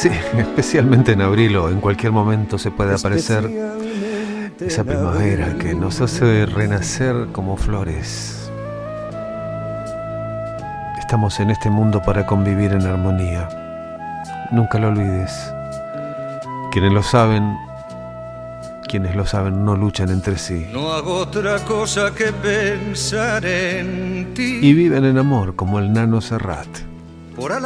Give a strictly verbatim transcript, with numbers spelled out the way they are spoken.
Sí, especialmente en abril o en cualquier momento se puede aparecer esa primavera que nos hace renacer como flores. Estamos en este mundo para convivir en armonía. Nunca lo olvides. Quienes lo saben, quienes lo saben no luchan entre sí. No hago otra cosa que pensar en ti. Y viven en amor como el Nano Serrat. Por